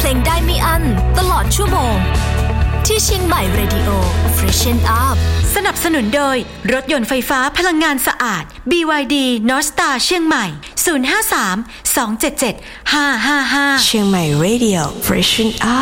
เพลงได้ไม่อั้นตลอดชั่วโมงที่เชียงใหม่ Radio Freshen Up สนับสนุนโดยรถยนต์ไฟฟ้าพลังงานสะอาด BYD North Star เชียงใหม่053 277 555 เชียงใหม่ Radio Freshen Up